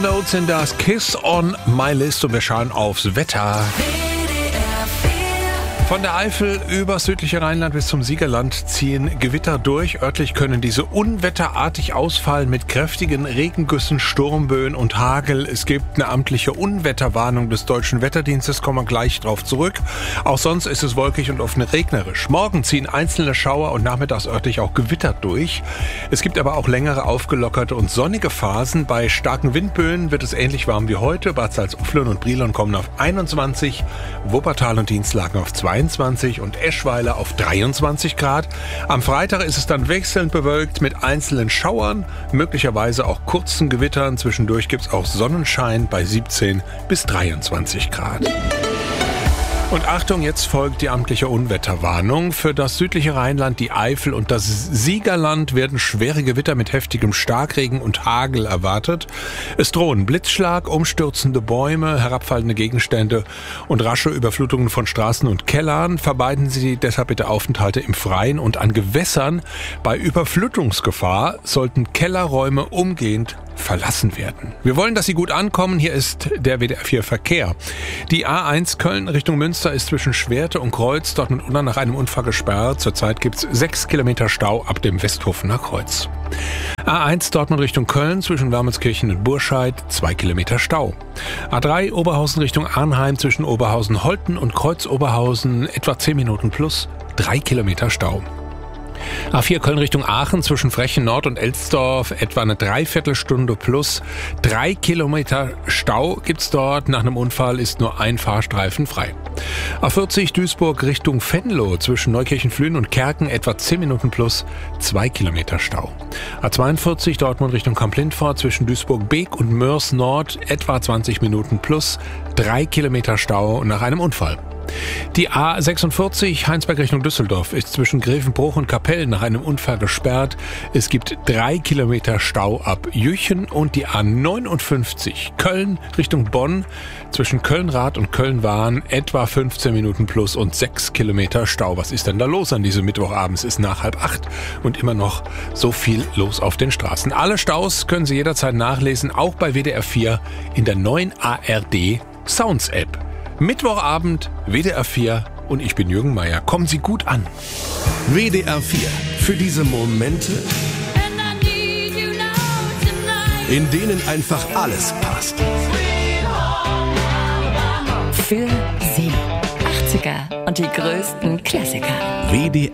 Notes in das Kiss on My List und wir schauen aufs Wetter. Von der Eifel über südliche Rheinland bis zum Siegerland ziehen Gewitter durch. Örtlich können diese unwetterartig ausfallen mit kräftigen Regengüssen, Sturmböen und Hagel. Es gibt eine amtliche Unwetterwarnung des Deutschen Wetterdienstes, kommen wir gleich drauf zurück. Auch sonst ist es wolkig und oft regnerisch. Morgen ziehen einzelne Schauer und nachmittags örtlich auch Gewitter durch. Es gibt aber auch längere aufgelockerte und sonnige Phasen. Bei starken Windböen wird es ähnlich warm wie heute. Bad Salzuflen und Brilon kommen auf 21, Wuppertal und Dienstlaken auf 22 und Eschweiler auf 23 Grad. Am Freitag ist es dann wechselnd bewölkt mit einzelnen Schauern, möglicherweise auch kurzen Gewittern. Zwischendurch gibt es auch Sonnenschein bei 17 bis 23 Grad. Und Achtung, jetzt folgt die amtliche Unwetterwarnung. Für das südliche Rheinland, die Eifel und das Siegerland werden schwere Gewitter mit heftigem Starkregen und Hagel erwartet. Es drohen Blitzschlag, umstürzende Bäume, herabfallende Gegenstände und rasche Überflutungen von Straßen und Kellern. Vermeiden Sie deshalb bitte Aufenthalte im Freien und an Gewässern. Bei Überflutungsgefahr sollten Kellerräume umgehend verlassen werden. Wir wollen, dass Sie gut ankommen. Hier ist der WDR 4 Verkehr. Die A1 Köln Richtung Münster ist zwischen Schwerte und Kreuz dort mit Unna nach einem Unfall gesperrt. Zurzeit gibt es 6 Kilometer Stau ab dem Westhofener Kreuz. A1 Dortmund Richtung Köln zwischen Wermelskirchen und Burscheid 2 Kilometer Stau. A3 Oberhausen Richtung Arnheim zwischen Oberhausen-Holten und Kreuz-Oberhausen etwa 10 Minuten plus 3 Kilometer Stau. A4 Köln Richtung Aachen zwischen Frechen Nord und Elsdorf etwa eine Dreiviertelstunde plus 3 Kilometer Stau gibt's dort. Nach einem Unfall ist nur ein Fahrstreifen frei. A40 Duisburg Richtung Venlo zwischen Neukirchen-Flühen und Kerken etwa 10 Minuten plus 2 Kilometer Stau. A42 Dortmund Richtung Kamp-Lindfort zwischen Duisburg-Beek und Mörs Nord etwa 20 Minuten plus 3 Kilometer Stau nach einem Unfall. Die A46 Heinsberg Richtung Düsseldorf ist zwischen Grevenbruch und Kapellen nach einem Unfall gesperrt. Es gibt 3 Kilometer Stau ab Jüchen und die A59 Köln Richtung Bonn zwischen Köln-Rath und Köln-Wahn etwa 15 Minuten plus und 6 Kilometer Stau. Was ist denn da los an diesem Mittwochabend? Es ist nach 7:30 und immer noch so viel los auf den Straßen. Alle Staus können Sie jederzeit nachlesen, auch bei WDR 4 in der neuen ARD Sounds App. Mittwochabend, WDR 4 und ich bin Jürgen Meier. Kommen Sie gut an. WDR 4. Für diese Momente, in denen einfach alles passt. Für Sie. 80er und die größten Klassiker. WDR